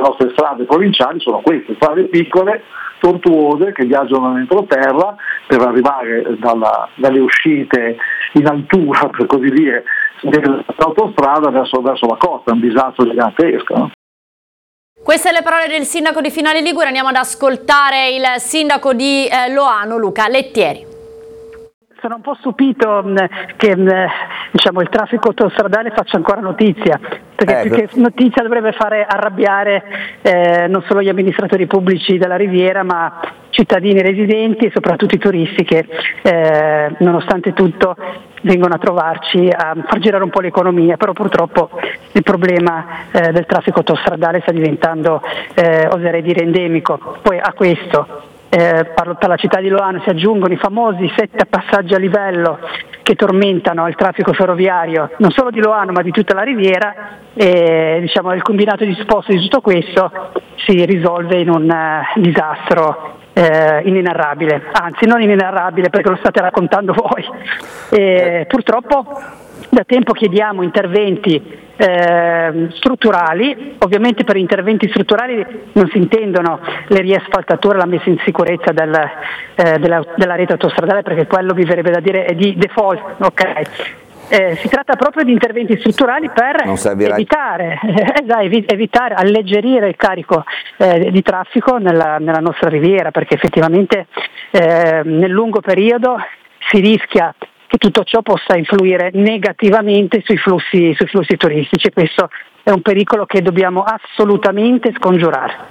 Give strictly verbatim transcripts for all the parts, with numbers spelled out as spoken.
nostre strade provinciali sono queste, strade piccole, tortuose, che viaggiano dentro-terra per arrivare dalla, dalle uscite in altura, per così dire, dell'autostrada verso, verso la costa. È un disastro gigantesco, no? Queste le parole del sindaco di Finale Ligure. Andiamo ad ascoltare il sindaco di eh, Loano, Luca Lettieri. Sono un po' stupito mh, che mh, diciamo, il traffico autostradale faccia ancora notizia, perché eh, più che notizia dovrebbe fare arrabbiare eh, non solo gli amministratori pubblici della Riviera, ma cittadini residenti e soprattutto i turisti che eh, nonostante tutto vengono a trovarci a far girare un po' l'economia, però purtroppo il problema eh, del traffico autostradale sta diventando, eh, oserei dire, endemico. Poi a questo Eh, parlo per la città di Loano, si aggiungono i famosi sette passaggi a livello che tormentano il traffico ferroviario non solo di Loano ma di tutta la Riviera, e diciamo il combinato disposto di tutto questo si risolve in un uh, disastro eh, inenarrabile, anzi non inenarrabile perché lo state raccontando voi. E, purtroppo da tempo chiediamo interventi Eh, strutturali. Ovviamente per interventi strutturali non si intendono le riasfaltature, la messa in sicurezza del, eh, della, della rete autostradale, perché quello mi verrebbe da dire è di default, ok? Eh, si tratta proprio di interventi strutturali per evitare, eh, evitare, alleggerire il carico eh, di traffico nella, nella nostra riviera, perché effettivamente eh, nel lungo periodo si rischia che tutto ciò possa influire negativamente sui flussi, sui flussi turistici. Questo è un pericolo che dobbiamo assolutamente scongiurare.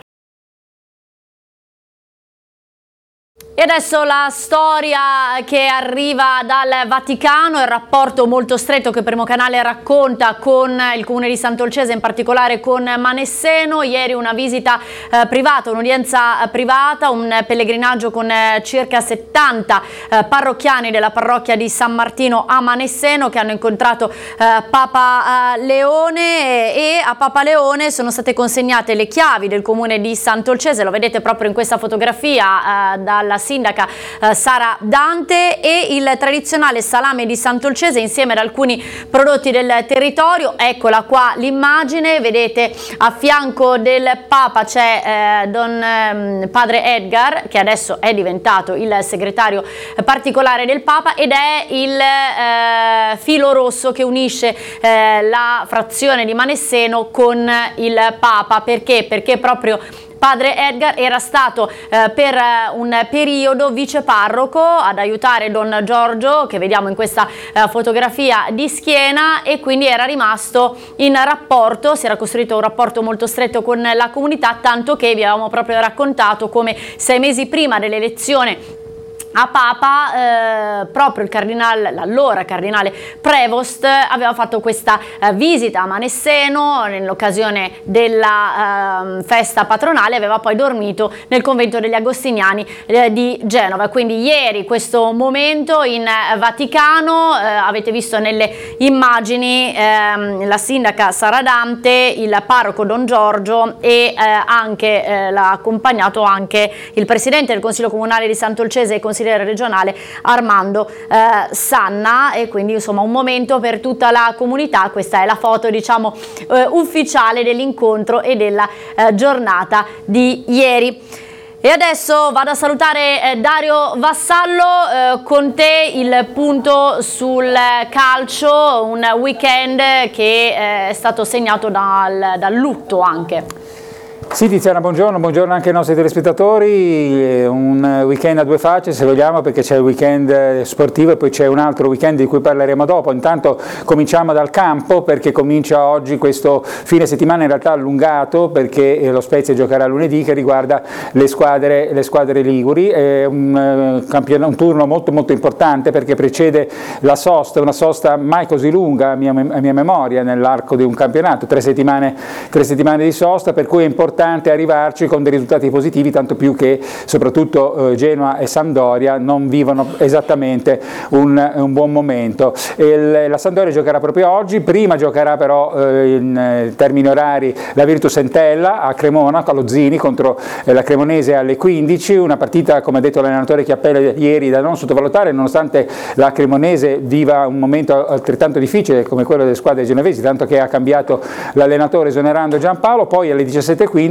E adesso la storia che arriva dal Vaticano, il rapporto molto stretto che Primo Canale racconta con il comune di Sant'Olcese, in particolare con Manesseno. Ieri una visita eh, privata, un'udienza privata, un pellegrinaggio con eh, circa settanta eh, parrocchiani della parrocchia di San Martino a Manesseno, che hanno incontrato eh, Papa eh, Leone, e a Papa Leone sono state consegnate le chiavi del comune di Sant'Olcese. Lo vedete proprio in questa fotografia eh, dalla sindaca eh, Sara Dante, e il tradizionale salame di Sant'Olcese insieme ad alcuni prodotti del territorio. Eccola qua l'immagine, vedete a fianco del Papa c'è eh, Don eh, Padre Edgar, che adesso è diventato il segretario particolare del Papa, ed è il eh, filo rosso che unisce eh, la frazione di Manesseno con il Papa. Perché? Perché proprio Padre Edgar era stato eh, per un periodo viceparroco ad aiutare Don Giorgio, che vediamo in questa eh, fotografia di schiena, e quindi era rimasto in rapporto, si era costruito un rapporto molto stretto con la comunità, tanto che vi avevamo proprio raccontato come sei mesi prima dell'elezione a Papa eh, proprio il cardinale, l'allora cardinale Prevost, aveva fatto questa eh, visita a Manesseno nell'occasione della eh, festa patronale, aveva poi dormito nel convento degli Agostiniani eh, di Genova. Quindi ieri questo momento in eh, Vaticano, eh, avete visto nelle immagini eh, la sindaca Sara Dante, il parroco Don Giorgio, e eh, anche eh, l'ha accompagnato anche il presidente del Consiglio Comunale di Sant'Olcese e consigliere regionale Armando eh, Sanna, e quindi insomma un momento per tutta la comunità. Questa è la foto, diciamo, eh, ufficiale dell'incontro e della eh, giornata di ieri. E adesso vado a salutare eh, Dario Vassallo, eh, con te il punto sul calcio, un weekend che eh, è stato segnato dal, dal lutto anche. Sì, Tiziana, buongiorno, buongiorno anche ai nostri telespettatori. Un weekend a due facce, se vogliamo, perché c'è il weekend sportivo e poi c'è un altro weekend di cui parleremo dopo. Intanto cominciamo dal campo, perché comincia oggi questo fine settimana in realtà allungato, perché lo Spezia giocherà lunedì, che riguarda le squadre, le squadre liguri. È un, un turno molto molto importante, perché precede la sosta, una sosta mai così lunga a mia, a mia memoria nell'arco di un campionato, tre settimane, tre settimane di sosta, per cui è importante arrivarci con dei risultati positivi, tanto più che soprattutto eh, Genoa e Sampdoria non vivono esattamente un, un buon momento. Il, la Sampdoria giocherà proprio oggi, prima giocherà però eh, in eh, termini orari la Virtus Entella a Cremona, allo Zini, contro eh, la Cremonese alle quindici, una partita, come ha detto l'allenatore Chiappella ieri, da non sottovalutare, nonostante la Cremonese viva un momento altrettanto difficile come quello delle squadre genovesi, tanto che ha cambiato l'allenatore esonerando Giampaolo. Poi alle diciassette e quindici